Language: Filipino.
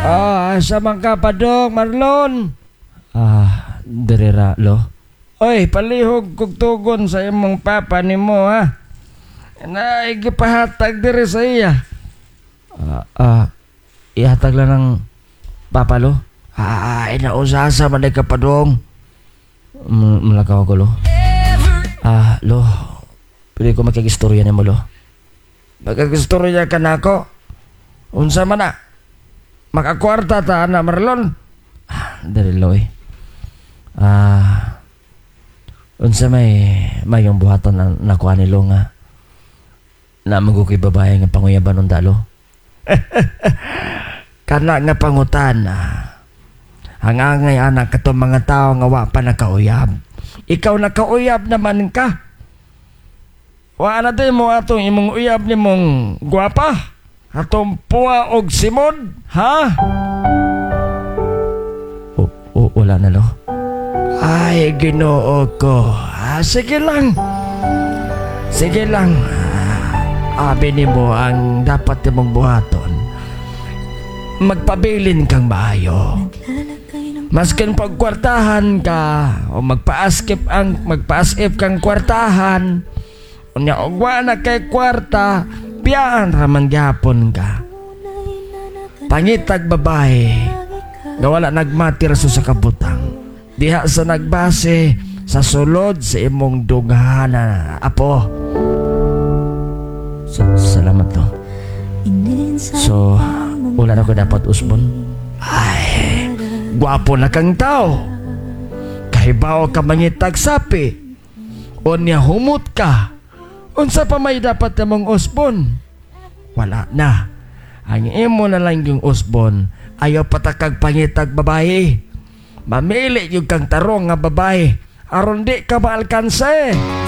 Asa man ka pa dong, Marlon? Dirira, lo. Oy, palihog kog tugon sa imong papa nimo ha. Naigipahatag diri sa iya. Ihatag lang ng papa, lo. Inausasa man ka pa dong. Malakaw ko, lo. Lo, pwede ko magkag-istorya ni mo, lo. Magkag-istorya ka na ako. Unsa man na? Makakwarta ta na, Marlon? Dari, lo, eh. Unsa may yung buhaton na nakuha ni lo nga na magukoy babae nga panguyaban ng dalo. Kana nga pangutan. Hangangay anak katong mga tao nga wa pa nakauyab. Ikaw nakauyab naman ka. Wa na din mo atong imong uyab ni mong gwapa. Atong puwa og simod, ha? Wala na, lo. Ay, Ginoo ko. Sige lang. Sige lang. Abi ni mo ang dapat mong buhaton. Magpabilin kang maayo. Maskin pagkwartahan ka o magpa-askip kang kwartahan. Unya ogwa na kay kwarta, piyaan raman gyapon ka. Pangitag babae nga wala nagmatir sa kabutang. Diha sa nagbase sa sulod sa imong dughanan, apo. Salamat, lo. So, wala na ko dapat usbon? Ay, gwapo na kang tao. Kahibaw ka mangitag sapi. Unya humot ka. Unsa pa may dapat namang usbon? Wala na. Ang imo na lang yung usbon, ayaw patakag pangitag babae. Mamili yung kang tarong nga babae aron di ka maalkanse.